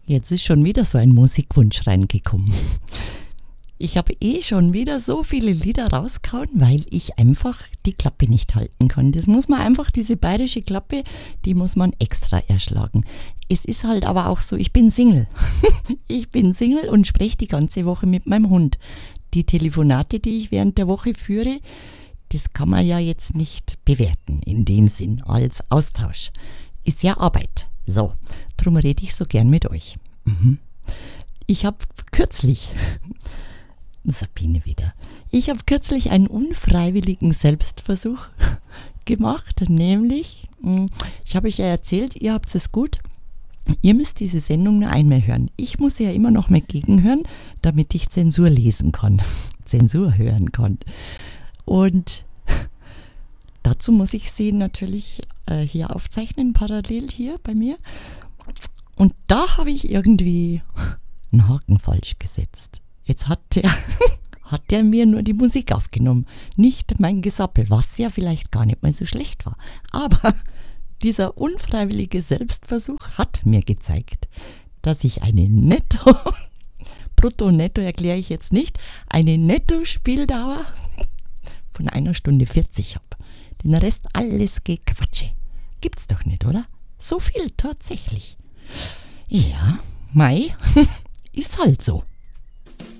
Jetzt ist schon wieder so ein Musikwunsch reingekommen. Ich habe schon wieder so viele Lieder rausgehauen, weil ich einfach die Klappe nicht halten kann. Das muss man einfach, diese bayerische Klappe, die muss man extra erschlagen. Es ist halt aber auch so, ich bin Single. Ich bin Single und spreche die ganze Woche mit meinem Hund. Die Telefonate, die ich während der Woche führe, das kann man ja jetzt nicht bewerten, in dem Sinn, als Austausch. Ist ja Arbeit. So, drum rede ich so gern mit euch. Ich habe kürzlich, Sabine wieder, einen unfreiwilligen Selbstversuch gemacht, nämlich, ich habe euch ja erzählt, ihr habt es gut, ihr müsst diese Sendung nur einmal hören. Ich muss ja immer noch mal gegenhören, damit ich Zensur lesen kann, Zensur hören kann. Und dazu muss ich sie natürlich hier aufzeichnen, parallel hier bei mir. Und da habe ich irgendwie einen Haken falsch gesetzt. Jetzt hat der mir nur die Musik aufgenommen, nicht mein Gesappel, was ja vielleicht gar nicht mal so schlecht war. Aber dieser unfreiwillige Selbstversuch hat mir gezeigt, dass ich eine Brutto und Netto erkläre ich jetzt nicht, eine Netto-Spieldauer von 1 Stunde 40 habe. Den Rest alles Gequatsche. Gibt's doch nicht, oder? So viel tatsächlich. Ja, Mai, ist halt so.